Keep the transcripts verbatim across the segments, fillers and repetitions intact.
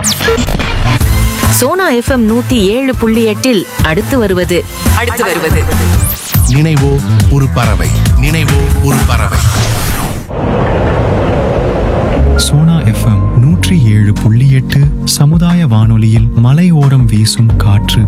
Sona FM நூத்தி ஏழு புள்ளி எட்டில் அடுத்து வருவது அடுத்து வருவது நினைவோ ஒரு பறவை நினைவோ ஒரு பறவை. சோனா எஃப்எம் நூற்றி ஏழு புள்ளி எட்டு சமுதாய வானொலியில் மலையோரம் வீசும் காற்று.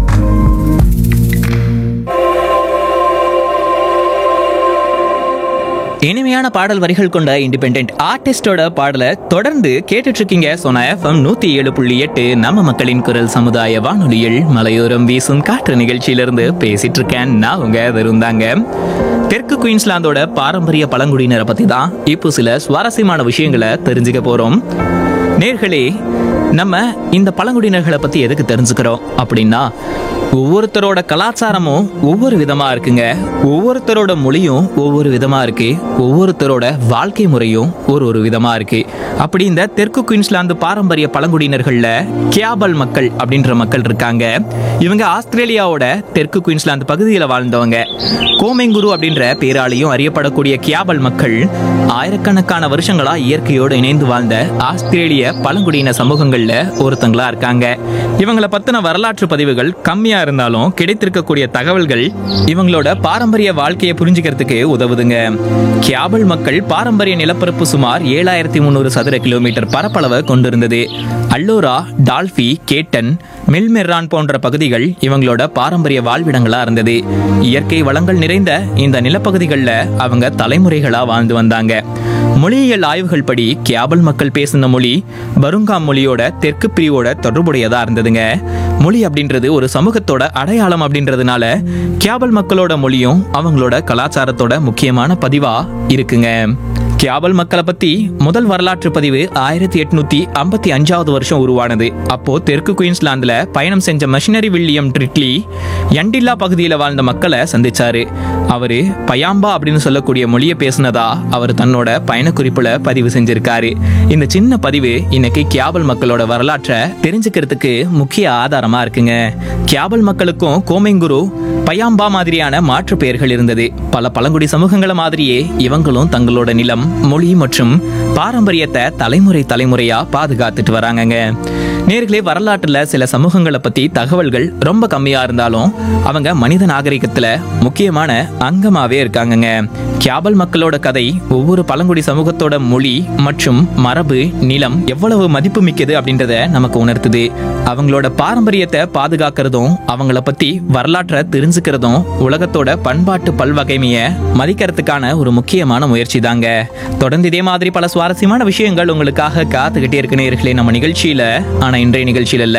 இனிமையான பாடல் வரிகள் கொண்ட இண்டிபெண்டன்ட் ஆர்டிஸ்டோட பாடலை தொடர்ந்து கேட்டுட்டு இருக்கீங்க. சோனா எஃப்எம் நூத்தி ஏழு புள்ளி எட்டு நம்ம மக்களின் குரல் சமுதாய வானொலியில் மலையோரம் வீசும் காற்று நிகழ்ச்சியிலிருந்து பேசிட்டு இருக்கேன். நான் உங்க வெறுந்தாங்க. தெற்கு குயின்ஸ்லாந்தோட பாரம்பரிய பழங்குடியினரை பத்தி தான் இப்போ சில சுவாரஸ்யமான விஷயங்களை தெரிஞ்சுக்க போறோம். நேர்களே, நம்ம இந்த பழங்குடியினர்களை பத்தி எதுக்கு தெரிஞ்சுக்கிறோம் அப்படின்னா, ஒவ்வொருத்தரோட கலாச்சாரமும் ஒவ்வொரு விதமா இருக்குங்க. ஒவ்வொருத்தரோட மொழியும் ஒவ்வொரு விதமா இருக்கு. ஒவ்வொருத்தரோட வாழ்க்கை முறையும் ஒரு ஒரு விதமா இருக்கு. அப்படி இந்த தெற்கு குயின்ஸ்லாந்து பாரம்பரிய பழங்குடியினர்கள்ல கியாபல் மக்கள் அப்படின்ற மக்கள் இருக்காங்க. இவங்க ஆஸ்திரேலியாவோட தெற்கு குயின்ஸ்லாந்து பகுதியில் வாழ்ந்தவங்க. கோமெங்குரு அப்படின்ற பேராலையும் அறியப்படக்கூடிய கியாபல் மக்கள் ஆயிரக்கணக்கான வருஷங்களா இயற்கையோடு இணைந்து வாழ்ந்த ஆஸ்திரேலிய பழங்குடியின சமூகங்கள்ல ஒருத்தங்களா இருக்காங்க. இவங்களை பத்தின வரலாற்று பதிவுகள் கம்மியா இருந்தாலும் கிடைத்திருக்கக்கூடிய தகவல்கள் இவங்களோட பாரம்பரிய வாழ்க்கையை புரிஞ்சுக்கிறதுக்கு உதவுதுங்க. கியாபல் மக்கள் பாரம்பரிய நிலப்பரப்பு சுமார் ஏழாயிரத்தி முன்னூறு சதுர கிலோமீட்டர் பரப்பளவை கொண்டிருந்தது. அல்லோரா, டால்பி, கேட்டன், மெல்மெர்ரான் போன்ற பகுதிகள் இவங்களோட பாரம்பரிய வாழ்விடங்களா இருந்தது. இயற்கை வளங்கள் நிறைந்த இந்த நிலப்பகுதிகளில் அவங்க தலைமுறைகளா வாழ்ந்து வந்தாங்க. மொழியியல் ஆய்வுகள் படி கியாபல் மக்கள் பேசின மொழி பருங்கா மொழியோட தெற்கு பிரிவோட தொடர்புடையதா இருந்ததுங்க. மொழி அப்படின்றது ஒரு சமூகத்தோட அடையாளம் அப்படின்றதுனால கியாபல் மக்களோட மொழியும் அவங்களோட கலாச்சாரத்தோட முக்கியமான பதிவா இருக்குங்க. கியாபல் மக்களை பத்தி முதல் வரலாற்று பதிவு ஆயிரத்தி எட்நூத்தி ஐம்பத்தி அஞ்சாவது வருஷம் உருவானது. அப்போ தெற்கு குயின்ஸ்லாந்துல பயணம் செஞ்ச மிஷனரி வில்லியம் ட்ரிட்லி யண்டில்லா பகுதியில் வாழ்ந்த மக்களை சந்திச்சாரு. அவரு பயாம்பா அப்படின்னு சொல்லக்கூடிய மொழியை பேசினதா அவர் தன்னோட பயண குறிப்புல பதிவு செஞ்சிருக்காரு. இந்த சின்ன பதிவு இன்னைக்கு கியாபல் மக்களோட வரலாற்றை தெரிஞ்சுக்கிறதுக்கு முக்கிய ஆதாரமா இருக்குங்க. கியாபல் மக்களுக்கும் கோமெங்குரு, பயாம்பா மாதிரியான மாற்று பெயர்கள் இருந்தது. பல பழங்குடி சமூகங்களை மாதிரியே இவங்களும் தங்களோட நிலம், மொழி மற்றும் பாரம்பரியத்தை தலைமுறை தலைமுறையா பாதுகாத்துட்டு வராங்கங்க. நேர்களே, வரலாற்றுல சில சமூகங்களை பத்தி தகவல்கள் ரொம்ப கம்மியா இருந்தாலும் அவங்க மனித நாகரிகத்துல முக்கியமான அங்கமாவே இருக்காங்கங்க. கியாபல் மக்களோட கதை ஒவ்வொரு பழங்குடி சமூகத்தோட மொழி மற்றும் மரபு, நிலம் எவ்வளவு மதிப்பு மிக்கது அப்படின்றத நமக்கு உணர்த்துது. அவங்களோட பாரம்பரியத்தை பாதுகாக்கிறதும் அவங்கள பத்தி வரலாற்றை தெரிஞ்சுக்கிறதும் உலகத்தோட பண்பாட்டு பல்வகைமைய மதிக்கிறதுக்கான ஒரு முக்கியமான முயற்சி தாங்க. தொடர்ந்து இதே மாதிரி பல சுவாரஸ்யமான விஷயங்கள் உங்களுக்காக காத்துக்கிட்டே இருக்கு நேர்களே நம்ம நிகழ்ச்சியில. ஆனா இன்றைய நிகழ்ச்சியில இல்ல,